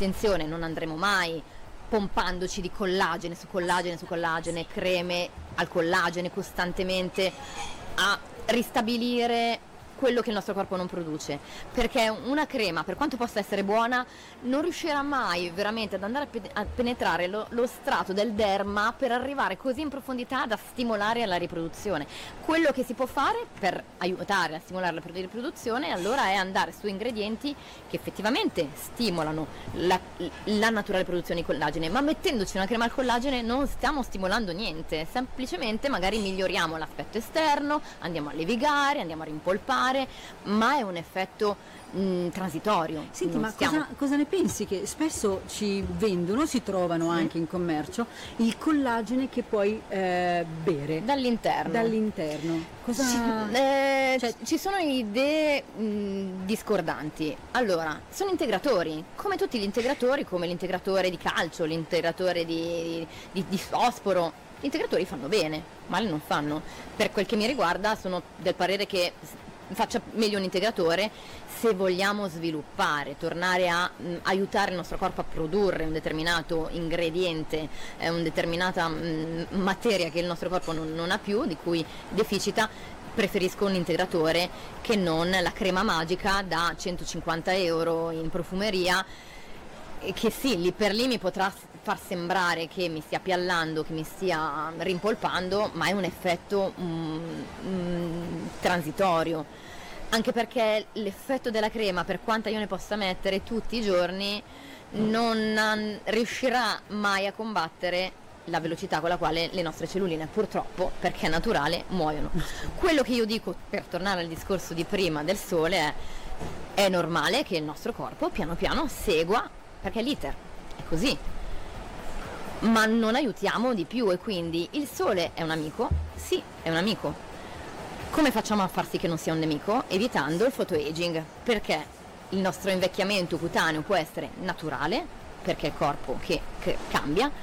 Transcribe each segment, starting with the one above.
attenzione, non andremo mai pompandoci di collagene su collagene su collagene, creme al collagene costantemente a ristabilire quello che il nostro corpo non produce, perché una crema, per quanto possa essere buona, non riuscirà mai veramente ad andare a penetrare lo strato del derma per arrivare così in profondità da stimolare la riproduzione. Quello che si può fare per aiutare a stimolare la riproduzione allora è andare su ingredienti che effettivamente stimolano la naturale produzione di collagene, ma mettendoci una crema al collagene non stiamo stimolando niente, semplicemente magari miglioriamo l'aspetto esterno, andiamo a levigare, andiamo a rimpolpare, ma è un effetto transitorio. Senti, ma cosa ne pensi che spesso ci vendono, si trovano anche in commercio, il collagene che puoi bere dall'interno? Ci sono idee discordanti. Allora, sono integratori, come tutti gli integratori, come l'integratore di calcio, l'integratore di fosforo. Gli integratori fanno bene, male non fanno. Per quel che mi riguarda sono del parere che faccia meglio un integratore se vogliamo sviluppare, tornare a aiutare il nostro corpo a produrre un determinato ingrediente, una determinata materia che il nostro corpo non ha più, di cui deficita. Preferisco un integratore che non la crema magica da 150 euro in profumeria, che sì, lì per lì mi potrà far sembrare che mi stia piallando, che mi stia rimpolpando, ma è un effetto transitorio, anche perché l'effetto della crema, per quanta io ne possa mettere tutti i giorni, non riuscirà mai a combattere la velocità con la quale le nostre celluline, purtroppo, perché è naturale, muoiono. Quello che io dico, per tornare al discorso di prima del sole, è normale che il nostro corpo piano piano segua, perché l'iter è così, ma non aiutiamo di più, e quindi il sole è un amico? Sì, è un amico. Come facciamo a far sì che non sia un nemico? Evitando il photoaging, perché il nostro invecchiamento cutaneo può essere naturale, perché è il corpo che cambia.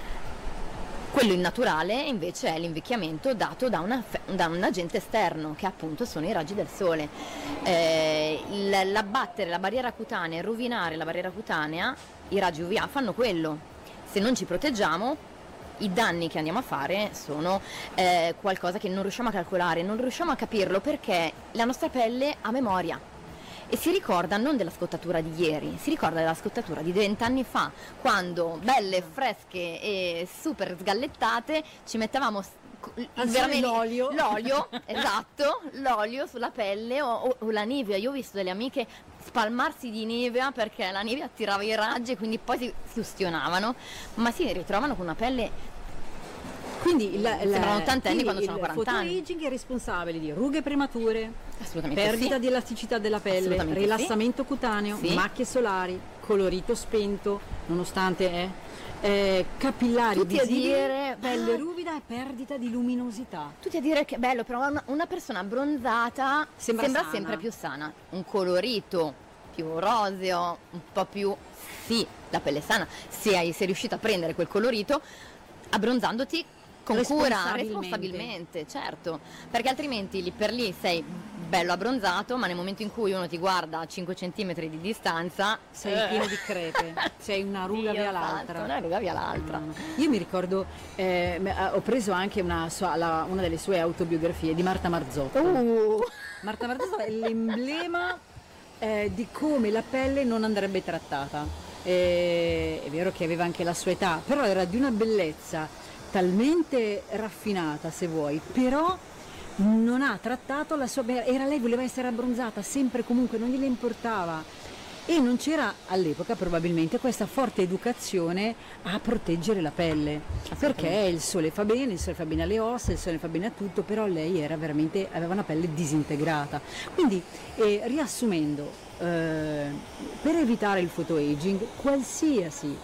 Quello innaturale invece è l'invecchiamento dato da un agente esterno, che appunto sono i raggi del sole. L'abbattere la barriera cutanea e rovinare la barriera cutanea, i raggi UVA fanno quello. Se non ci proteggiamo, i danni che andiamo a fare sono qualcosa che non riusciamo a calcolare, non riusciamo a capirlo, perché la nostra pelle ha memoria e si ricorda non della scottatura di ieri, si ricorda della scottatura di 20 anni fa, quando belle, fresche e super sgallettate ci mettevamo veramente l'olio esatto, l'olio sulla pelle o la Nivea. Io ho visto delle amiche spalmarsi di Nivea perché la Nivea attirava i raggi e quindi poi si ustionavano, ma si ritrovano con una pelle. Quindi sembrano 80 anni quando sono 40 anni. Il photoaging è responsabile di rughe premature, assolutamente perdita sì, di elasticità della pelle, rilassamento cutaneo, sì, macchie solari, colorito spento, nonostante capillari tutti visibili, a dire pelle ruvida e perdita di luminosità. Tutti a dire che è bello, però una persona abbronzata sembra sempre più sana, un colorito più roseo, un po' più, sì, la pelle sana, se sei riuscito a prendere quel colorito abbronzandoti con cura, responsabilmente, certo, perché altrimenti lì per lì sei bello abbronzato, ma nel momento in cui uno ti guarda a 5 centimetri di distanza sei pieno di crepe, sei una ruga via l'altra. Una ruga via l'altra. Io mi ricordo, ho preso anche una delle sue autobiografie di Marta Marzotto. Marta Marzotto è l'emblema di come la pelle non andrebbe trattata. È vero che aveva anche la sua età, però era di una bellezza talmente raffinata, se vuoi, però non ha trattato la sua, lei voleva essere abbronzata sempre, comunque non gliene importava, e non c'era all'epoca probabilmente questa forte educazione a proteggere la pelle, perché il sole fa bene alle ossa, il sole fa bene a tutto, però lei aveva una pelle disintegrata. Quindi riassumendo, per evitare il photoaging, qualsiasi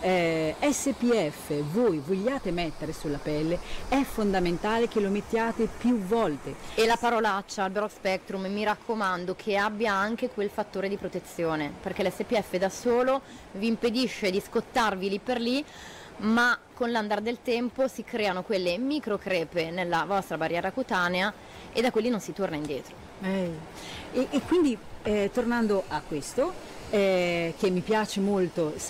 SPF voi vogliate mettere sulla pelle, è fondamentale che lo mettiate più volte. E la parolaccia al broad spectrum, mi raccomando che abbia anche quel fattore di protezione, perché l'SPF da solo vi impedisce di scottarvi lì per lì, ma con l'andare del tempo si creano quelle microcrepe nella vostra barriera cutanea e da quelli non si torna indietro. E quindi tornando a questo, che mi piace molto